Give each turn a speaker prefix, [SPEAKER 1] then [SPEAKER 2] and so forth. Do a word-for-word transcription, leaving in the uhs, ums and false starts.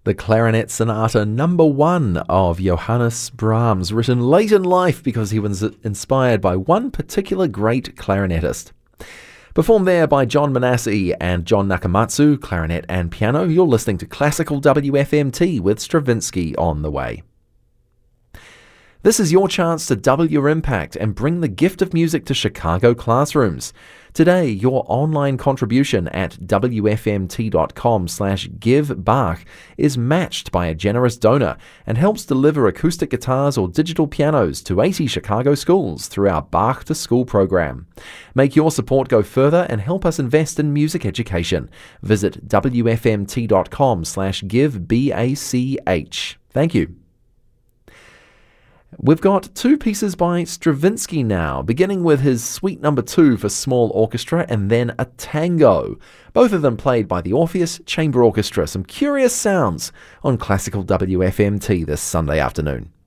[SPEAKER 1] The Clarinet Sonata number one of Johannes Brahms, written late in life because he was inspired by one particular great clarinetist. Performed there by John Manasseh and John Nakamatsu, clarinet and piano. You're listening to Classical W F M T with Stravinsky on the way. This is your chance to double your impact and bring the gift of music to Chicago classrooms. Today, your online contribution at W F M T dot com slash give Bach is matched by a generous donor and helps deliver acoustic guitars or digital pianos to eighty Chicago schools through our Bach to School program. Make your support go further and help us invest in music education. Visit W F M T dot com slash give B A C H. Thank you. We've got two pieces by Stravinsky now, beginning with his Suite Number two for small orchestra and then a tango, both of them played by the Orpheus Chamber Orchestra. Some curious sounds on Classical W F M T this Sunday afternoon.